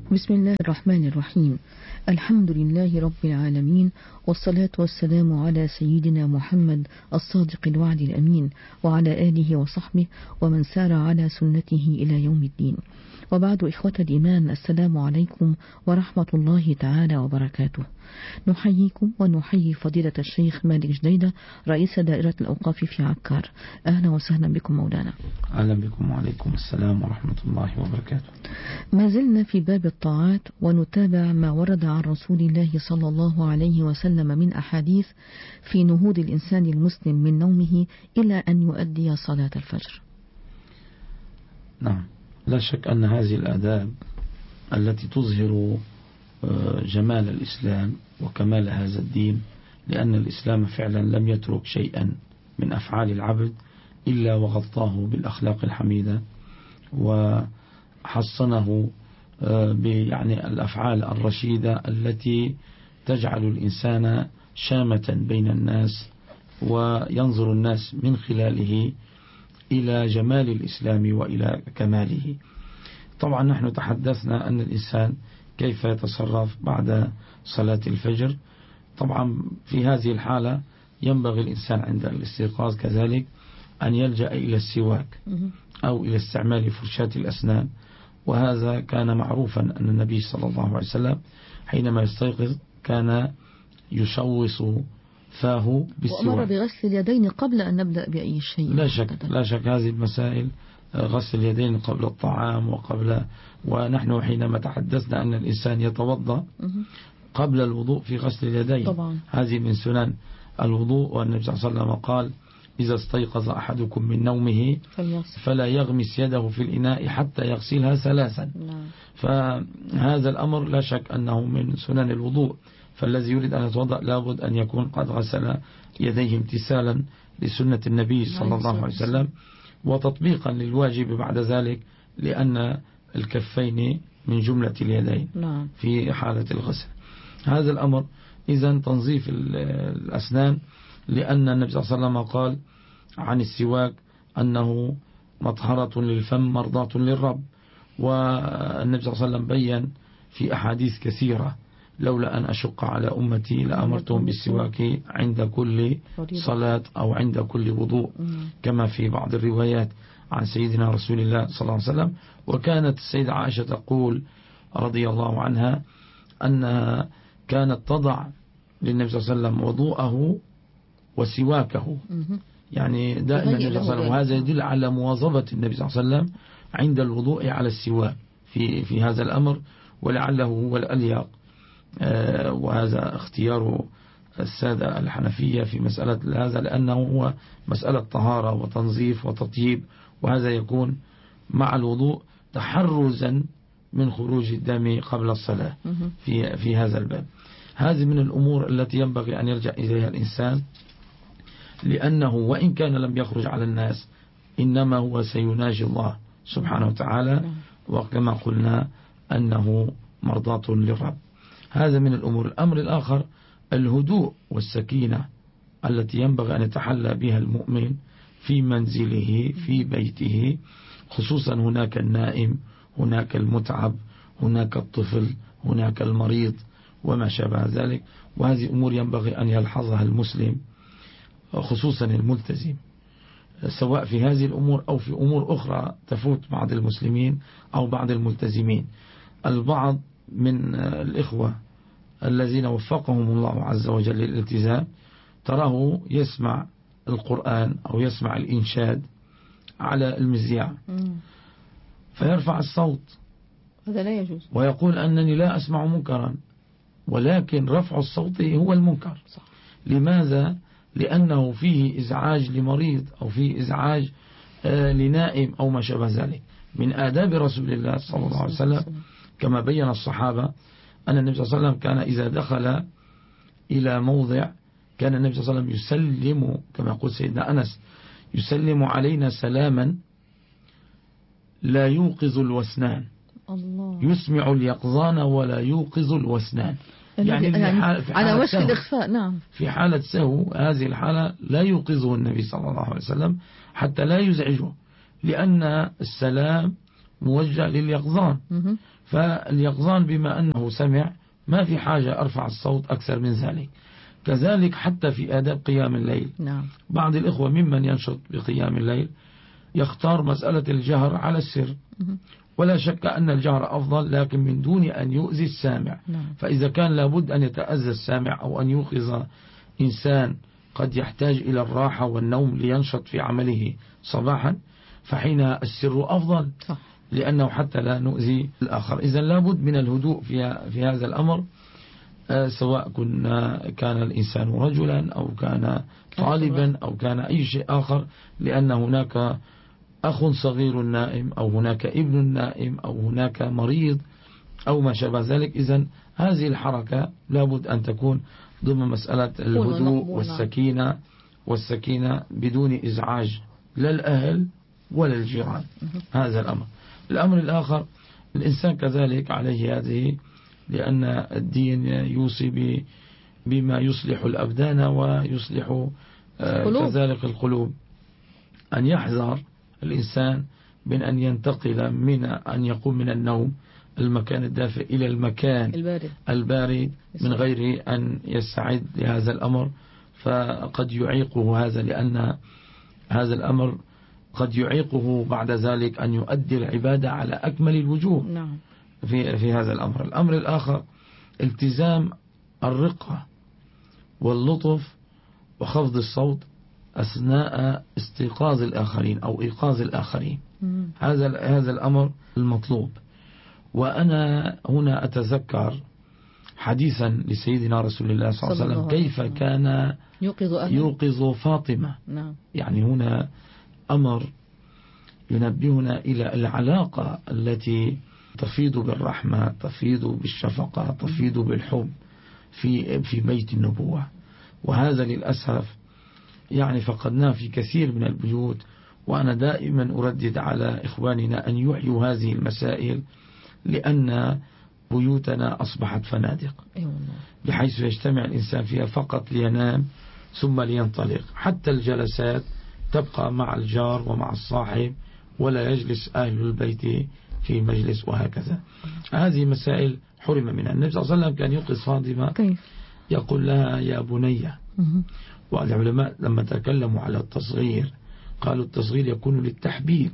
بسم الله الرحمن الرحيم. الحمد لله رب العالمين، والصلاة والسلام على سيدنا محمد الصادق الوعد الأمين، وعلى آله وصحبه ومن سار على سنته إلى يوم الدين. وبعد، إخوة الإيمان، السلام عليكم ورحمة الله تعالى وبركاته. نحييكم ونحيي فضيلة الشيخ مالك جديدة، رئيس دائرة الأوقاف في عكار. أهلا وسهلا بكم مولانا. أهلا بكم وعليكم السلام ورحمة الله وبركاته. ما زلنا في باب الطاعات، ونتابع ما ورد عن رسول الله صلى الله عليه وسلم من أحاديث في نهوض الإنسان المسلم من نومه إلى أن يؤدي صلاة الفجر. نعم، لا شك أن هذه الآداب التي تظهر جمال الإسلام وكمال هذا الدين، لأن الإسلام فعلا لم يترك شيئا من أفعال العبد إلا وغطاه بالأخلاق الحميدة، وحصنه يعني الأفعال الرشيدة التي تجعل الإنسان شامة بين الناس، وينظر الناس من خلاله إلى جمال الإسلام وإلى كماله. طبعا نحن تحدثنا أن الإنسان كيف يتصرف بعد صلاة الفجر. طبعا في هذه الحالة ينبغي الإنسان عند الاستيقاظ كذلك أن يلجأ إلى السواك أو إلى استعمال فرشاة الأسنان، وهذا كان معروفا أن النبي صلى الله عليه وسلم حينما يستيقظ كان يشوص فاه بالسواك، وأمر بغسل اليدين قبل أن نبدأ بأي شيء. لا شك هذه المسائل، غسل اليدين قبل الطعام ونحن حينما تحدثنا أن الإنسان يتوضأ قبل الوضوء في غسل اليدين طبعا. هذه من سنن الوضوء، والنبي صلى الله عليه وسلم قال: إذا استيقظ أحدكم من نومه فلا يغمس يده في الإناء حتى يغسلها 3. فهذا الأمر لا شك أنه من سنن الوضوء، فالذي يريد أن يتوضأ لابد أن يكون قد غسل يديه امتثالا لسنة النبي صلى الله عليه وسلم، وتطبيقا للواجب بعد ذلك، لأن الكفين من جملة اليدين في حالة الغسل. هذا الأمر إذن تنظيف الأسنان، لأن النبي صلى الله عليه وسلم قال عن السواك أنه مطهرة للفم مرضاة للرب، والنبي صلى الله عليه وسلم بيّن في أحاديث كثيرة: لولا أن أشق على أمتي لأمرتهم بالسواك عند كل صلاة أو عند كل وضوء، كما في بعض الروايات عن سيدنا رسول الله صلى الله عليه وسلم. وكانت السيدة عائشة تقول رضي الله عنها أنها كانت تضع للنبي صلى الله عليه وسلم وضوءه وسواكه، يعني دائما النبي صلى الله عليه وسلم، وهذا يدل على مواظبة النبي صلى الله عليه وسلم عند الوضوء على السواك في هذا الأمر، ولعله هو الأليق، وهذا اختيار السادة الحنفية في مسألة هذا، لأنه هو مسألة طهارة وتنظيف وتطييب، وهذا يكون مع الوضوء تحرزا من خروج الدم قبل الصلاة في هذا الباب. هذه من الأمور التي ينبغي أن يرجع إليها الإنسان، لأنه وإن كان لم يخرج على الناس إنما هو سيناجي الله سبحانه وتعالى، وكما قلنا أنه مرضاة للرب. هذا من الأمور. الأمر الآخر الهدوء والسكينة التي ينبغي أن يتحلى بها المؤمن في منزله في بيته، خصوصا هناك النائم، هناك المتعب، هناك الطفل، هناك المريض وما شابه ذلك. وهذه أمور ينبغي أن يلحظها المسلم، خصوصا الملتزم، سواء في هذه الأمور أو في أمور أخرى تفوت بعض المسلمين أو بعض الملتزمين. البعض من الإخوة الذين وفقهم الله عز وجل للالتزام تراه يسمع القرآن أو يسمع الإنشاد على المذياع فيرفع الصوت، هذا لا يجوز، ويقول أنني لا أسمع منكرا، ولكن رفع الصوت هو المنكر. صح. لماذا؟ لأنه فيه إزعاج لمريض أو فيه إزعاج لنائم أو ما شابه ذلك. من آداب رسول الله صلى الله عليه وسلم كما بين الصحابة أن النبي صلى الله عليه وسلم كان إذا دخل إلى موضع كان النبي صلى الله عليه وسلم يسلم، كما يقول سيدنا أنس: يسلم علينا سلاما لا يوقظ الوسنان، الله. يسمع اليقظان ولا يوقظ الوسنان، يعني على وشك الإخفاء. نعم. في حالة سهو هذه الحالة لا يوقظه النبي صلى الله عليه وسلم حتى لا يزعجه، لأن السلام موجه لليقظان. فاليقظان بما أنه سمع ما في حاجة أرفع الصوت أكثر من ذلك. كذلك حتى في آداب قيام الليل. بعض الإخوة ممن ينشط بقيام الليل يختار مسألة الجهر على السر، ولا شك أن الجهر أفضل، لكن من دون أن يؤذي السامع. فإذا كان لابد أن يتأذى السامع أو أن يوقظ إنسان قد يحتاج إلى الراحة والنوم لينشط في عمله صباحا، فحين السر أفضل، لأنه حتى لا نؤذي الآخر. إذا لابد من الهدوء في هذا الأمر، سواء كان الإنسان رجلا أو كان طالبا أو كان أي شيء آخر، لأن هناك أخ صغير نائم أو هناك ابن نائم أو هناك مريض أو ما شابه ذلك. إذن هذه الحركة لابد أن تكون ضمن مسألة الهدوء والسكينة بدون إزعاج لا الأهل ولا الجيران. هذا الأمر الآخر، الإنسان كذلك عليه هذه، لأن الدين يوصي بما يصلح الأبدان ويصلح كذلك القلوب، أن يحذر الإنسان من أن ينتقل من أن يقوم من النوم المكان الدافئ إلى المكان البارد من غير أن يستعد لهذا الأمر، فقد يعيقه هذا، لأن هذا الأمر قد يعيقه بعد ذلك أن يؤدي العبادة على أكمل الوجوه. في هذا الأمر الآخر، التزام الرقة واللطف وخفض الصوت أثناء استيقاظ الآخرين أو إيقاظ الآخرين. هذا الأمر المطلوب. وأنا هنا أتذكر حديثا لسيدنا رسول الله صلى الله عليه وسلم كيف كان يوقظ فاطمة. يعني هنا أمر ينبهنا إلى العلاقة التي تفيض بالرحمة، تفيض بالشفقة، تفيض بالحب في بيت النبوة. وهذا للأسف يعني فقدناه في كثير من البيوت. وأنا دائما أردد على إخواننا أن يحيوا هذه المسائل، لأن بيوتنا أصبحت فنادق، بحيث يجتمع الإنسان فيها فقط لينام ثم لينطلق. حتى الجلسات تبقى مع الجار ومع الصاحب، ولا يجلس أهل البيت في مجلس، وهكذا. هذه مسائل حرم منها. النبي صلى الله عليه وسلم كان يوقظ فاطمة يقول لها يا بني. والعلماء لما تكلموا على التصغير قالوا التصغير يكون للتحبيب.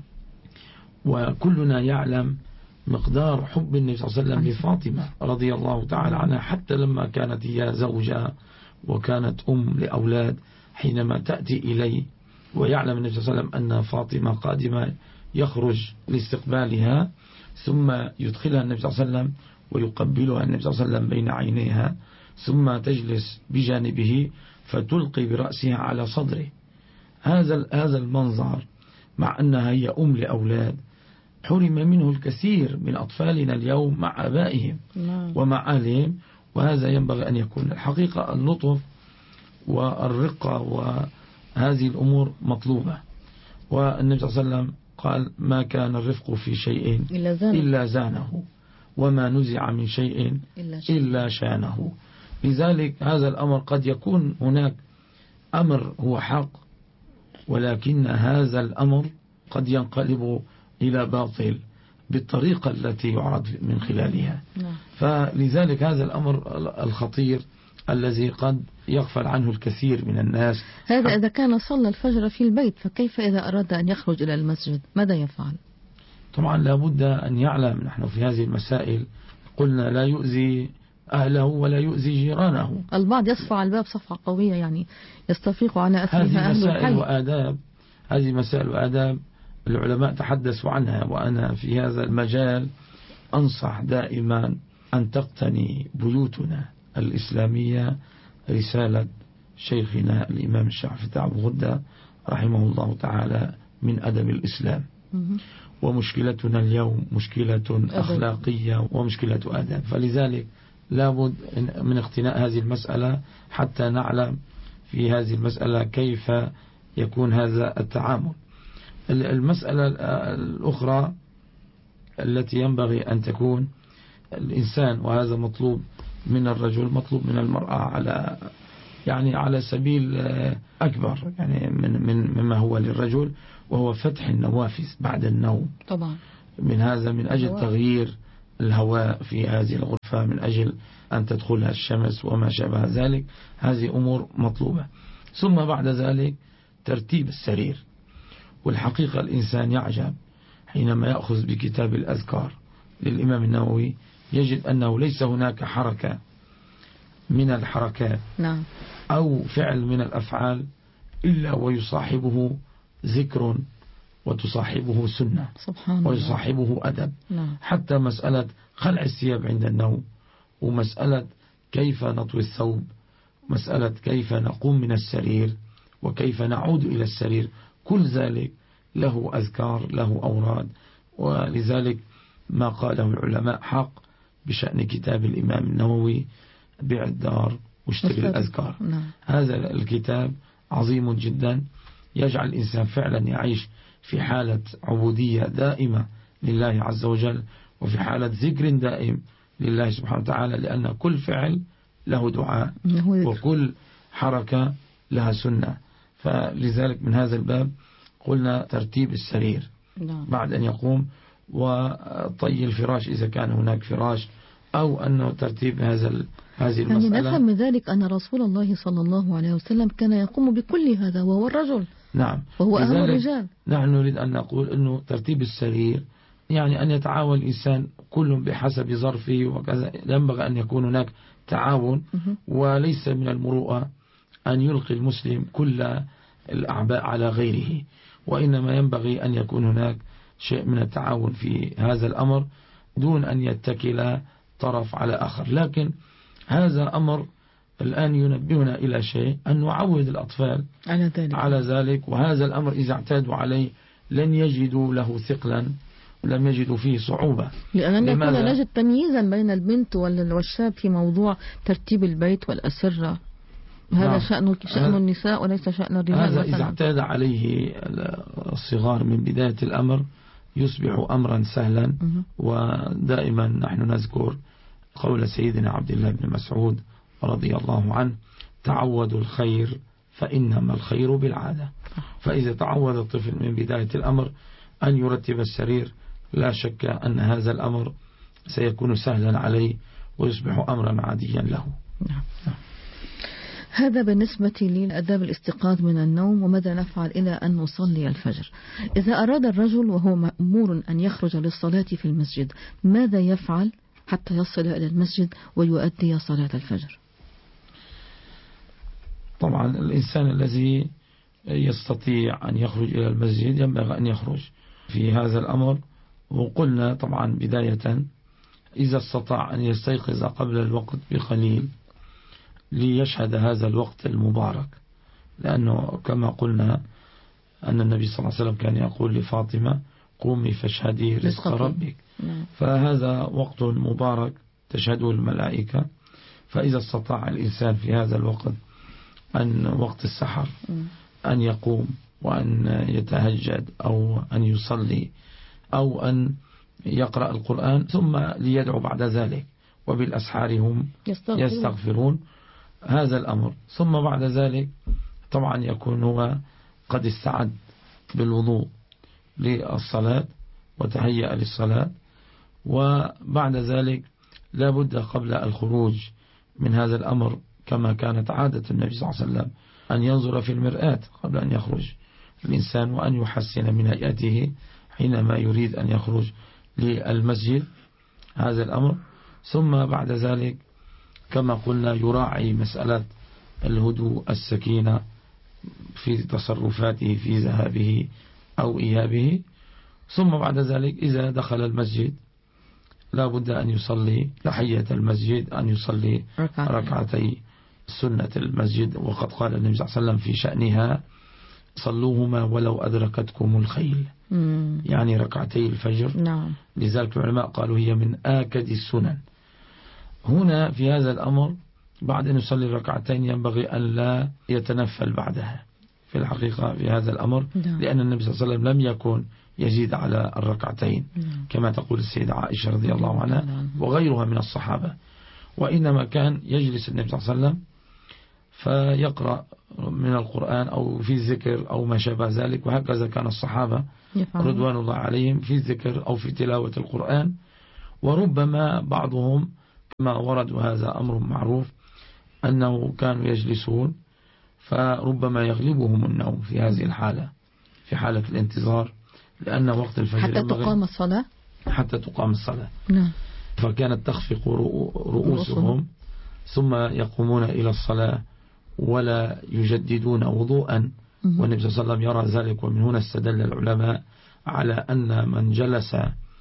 وكلنا يعلم مقدار حب النبي صلى الله عليه وسلم لفاطمة رضي الله تعالى عنها، حتى لما كانت هي زوجة وكانت لأولاد، حينما تأتي إليه ويعلم النبي صلى الله عليه وسلم أن فاطمة قادمة يخرج لاستقبالها، ثم يدخلها النبي صلى الله عليه وسلم ويقبلها النبي صلى الله عليه وسلم بين عينيها، ثم تجلس بجانبه فتلقي برأسها على صدره. هذا المنظر، مع أنها هي لأولاد، حرم منه الكثير من أطفالنا اليوم مع آبائهم ومع أهلهم. وهذا ينبغي أن يكون الحقيقة اللطف والرقة، وهذه الأمور مطلوبة. والنبي صلى الله عليه وسلم قال ما كان الرفق في شيء إلا زانه، وما نزع من شيء إلا شانه. لذلك هذا الأمر قد يكون هناك أمر هو حق، ولكن هذا الأمر قد ينقلب إلى باطل بالطريقة التي يعرض من خلالها. فلذلك هذا الأمر الخطير الذي قد يغفل عنه الكثير من الناس. هذا إذا كان صلى الفجر في البيت، فكيف إذا أراد أن يخرج إلى المسجد ماذا يفعل؟ طبعا لابد أن يعلم، نحن في هذه المسائل قلنا لا يؤذي أهله ولا يؤذي جيرانه. البعض يصفع الباب صفعة قوية، يعني يستفيق على أثرها أهل الحي. هذه مسائل وآداب العلماء تحدثوا عنها. وأنا في هذا المجال أنصح دائما أن تقتني بيوتنا الإسلامية رسالة شيخنا الإمام الشافعي أبو غدة رحمه الله تعالى من أدب الإسلام. ومشكلتنا اليوم مشكلة أخلاقية ومشكلة آداب، فلذلك لابد من اقتناء هذه المسألة حتى نعلم في هذه المسألة كيف يكون هذا التعامل. المسألة الأخرى التي ينبغي أن تكون الإنسان، وهذا مطلوب من الرجل مطلوب من المرأة على سبيل أكبر يعني مما هو للرجل، وهو فتح النوافذ بعد النوم. طبعا من هذا من أجل تغيير الهواء في هذه الغرفة، من أجل أن تدخلها الشمس وما شابه ذلك. هذه أمور مطلوبة. ثم بعد ذلك ترتيب السرير. والحقيقة الإنسان يعجب حينما يأخذ بكتاب الأذكار للإمام النووي، يجد أنه ليس هناك حركة من الحركات أو فعل من الأفعال إلا ويصاحبه ذكر وتصاحبه سنة ويصاحبه أدب. حتى مسألة خلع الثياب عند النوم، ومسألة كيف نطوي الثوب، مسألة كيف نقوم من السرير وكيف نعود إلى السرير، كل ذلك له أذكار، له أوراد. ولذلك ما قاله العلماء حق بشأن كتاب الإمام النووي: بيع الدار واشتري الأذكار. هذا الكتاب عظيم جدا، يجعل الإنسان فعلا يعيش في حالة عبودية دائمة لله عز وجل، وفي حالة ذكر دائم لله سبحانه وتعالى، لأن كل فعل له دعاء وكل حركة لها سنة. فلذلك من هذا الباب قلنا ترتيب السرير بعد أن يقوم، وطي الفراش إذا كان هناك فراش، أو أنه ترتيب هذه المسألة. نفهم من ذلك أن رسول الله صلى الله عليه وسلم كان يقوم بكل هذا وهو الرجل. وهو أهم الرجال. نحن نريد أن نقول أنه ترتيب السرير يعني أن يتعاون الإنسان كل بحسب ظرفه وكذا. ينبغي أن يكون هناك تعاون، وليس من المروءة أن يلقي المسلم كل الأعباء على غيره، وإنما ينبغي أن يكون هناك شيء من التعاون في هذا الأمر دون أن يتكل طرف على آخر. لكن هذا أمر الآن ينبهنا إلى شيء، أن نعود الأطفال على ذلك. وهذا الأمر إذا اعتادوا عليه لن يجدوا له ثقلا، لم يجدوا فيه صعوبة، لأننا كنا نجد تمييزا بين البنت والشاب في موضوع ترتيب البيت والأسرة. هذا شأن النساء وليس شأن الرجال. هذا إذا اعتاد عليه الصغار من بداية الأمر يصبح أمرا سهلا. ودائما نحن نذكر قول سيدنا عبد الله بن مسعود رضي الله عنه: تعودوا الخير فإنما الخير بالعادة. فإذا تعود الطفل من بداية الأمر أن يرتب السرير، لا شك أن هذا الأمر سيكون سهلا عليه ويصبح أمرا عاديا له. هذا بالنسبة للأداب الاستيقاظ من النوم. وماذا نفعل إلى أن نصلي الفجر؟ إذا أراد الرجل وهو مأمور أن يخرج للصلاة في المسجد، ماذا يفعل حتى يصل إلى المسجد ويؤدي صلاة الفجر؟ طبعا الإنسان الذي يستطيع أن يخرج إلى المسجد ينبغي أن يخرج في هذا الأمر. وقلنا طبعا بداية إذا استطاع أن يستيقظ قبل الوقت بقليل ليشهد هذا الوقت المبارك، لأنه كما قلنا أن النبي صلى الله عليه وسلم كان يقول لفاطمة: قومي فاشهدي رزق ربك. فهذا وقت مبارك تشهده الملائكة. فإذا استطاع الإنسان في هذا الوقت أن وقت السحر أن يقوم وأن يتهجد أو أن يصلي أو أن يقرأ القرآن، ثم ليدعو بعد ذلك، وبالأسحار هم يستغفرون. هذا الأمر. ثم بعد ذلك طبعا يكون هو قد استعد بالوضوء للصلاة وتهيأ للصلاة. وبعد ذلك لا بد قبل الخروج من هذا الأمر كما كانت عادة النبي صلى الله عليه وسلم أن ينظر في المرآة قبل أن يخرج الإنسان، وأن يحسن من هيئته حينما يريد أن يخرج للمسجد. هذا الأمر. ثم بعد ذلك كما قلنا يراعي مسألة الهدوء السكينة في تصرفاته في ذهابه أو إيابه. ثم بعد ذلك إذا دخل المسجد لا بد أن يصلي تحية المسجد، أن يصلي ركعتي سنة المسجد. وقد قال النبي صلى الله عليه وسلم في شأنها: صلوهما ولو أدركتكم الخيل، يعني ركعتي الفجر. لذلك العلماء قالوا هي من آكد السنن. هنا في هذا الأمر بعد أن يصلي ركعتين ينبغي أن لا يتنفل بعدها في الحقيقة في هذا الأمر، لأن النبي صلى الله عليه وسلم لم يكن يزيد على الركعتين كما تقول السيدة عائشة رضي الله عنها وغيرها من الصحابة، وإنما كان يجلس النبي صلى الله عليه وسلم فيقرأ من القرآن أو في الذكر أو ما شابه ذلك. وهكذا كان الصحابة رضوان الله عليهم في الذكر أو في تلاوة القرآن. وربما بعضهم كما ورد وهذا أمر معروف أنه كانوا يجلسون فربما يغلبهم النوم في هذه الحالة، في حالة الانتظار، لأن وقت الفجر حتى تقام الصلاة، حتى تقام الصلاة. نعم. فكانت تخفق رؤوسهم ثم يقومون إلى الصلاة ولا يجددون وضوءا. والنبي صلى الله عليه وسلم يرى ذلك، ومن هنا استدل العلماء على أن من جلس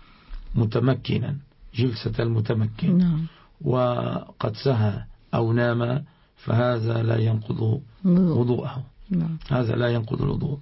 متمكنا جلسة المتمكن نعم. وقد سهى أو نام فهذا لا ينقض وضوءه. نعم. هذا لا ينقض الوضوء.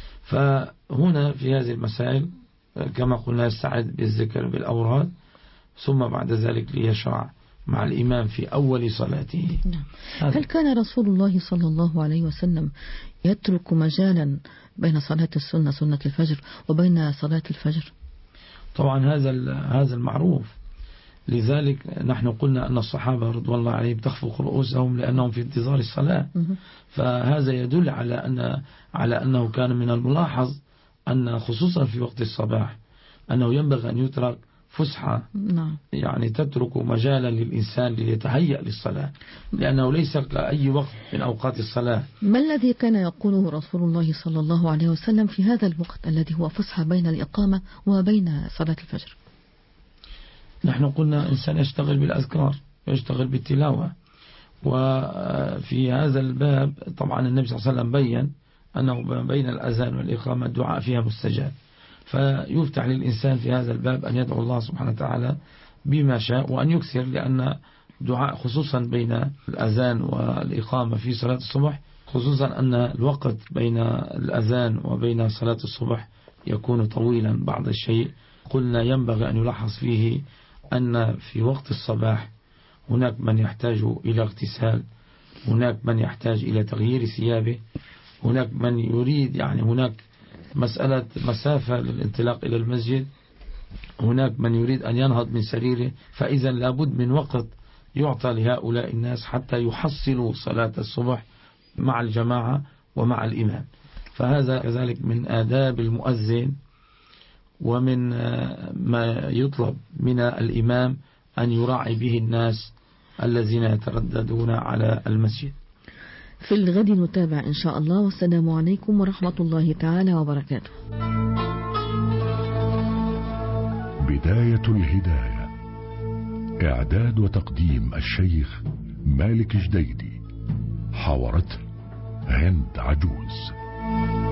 فهنا في هذه المسائل كما قلنا يستعد بالذكر بالأوراد، ثم بعد ذلك ليشرع مع الإمام في أول صلاته. نعم. هل كان رسول الله صلى الله عليه وسلم يترك مجالا بين صلاة السنة سنة الفجر وبين صلاة الفجر؟ طبعا هذا المعروف. لذلك نحن قلنا أن الصحابة رضوان الله عليهم تخفق رؤوسهم لأنهم في انتظار الصلاة. فهذا يدل على أنه كان من الملاحظ أن خصوصا في وقت الصباح أنه ينبغي أن يترك فسحة. نعم. يعني تترك مجالا للإنسان ليتهيأ للصلاة، لأنه ليس كأي وقت من أوقات الصلاة. ما الذي كان يقوله رسول الله صلى الله عليه وسلم في هذا الوقت الذي هو فسحة بين الإقامة وبين صلاة الفجر؟ نحن قلنا إنسان يشتغل بالأذكار، يشتغل بالتلاوة. وفي هذا الباب طبعا النبي صلى الله عليه وسلم بيّن أنه بين الأذان والإقامة الدعاء فيها مستجاب، فيفتح للإنسان في هذا الباب أن يدعو الله سبحانه وتعالى بما شاء وأن يكثر، لأن دعاء خصوصا بين الأذان والإقامة في صلاة الصبح، خصوصا أن الوقت بين الأذان وبين صلاة الصبح يكون طويلا بعض الشيء. قلنا ينبغي أن يلاحظ فيه أن في وقت الصباح هناك من يحتاج إلى اغتسال، هناك من يحتاج إلى تغيير ثيابه، هناك من يريد هناك مسألة مسافة للانطلاق إلى المسجد، هناك من يريد أن ينهض من سريره. فإذا لابد من وقت يعطى لهؤلاء الناس حتى يحصلوا صلاة الصبح مع الجماعة ومع الإمام. فهذا كذلك من آداب المؤذن ومن ما يطلب من الإمام أن يراعي به الناس الذين يترددون على المسجد. في الغد نتابع إن شاء الله، والسلام عليكم ورحمة الله تعالى وبركاته. بداية الهداية، إعداد وتقديم الشيخ مالك جديدي، حاورته هند عجوز.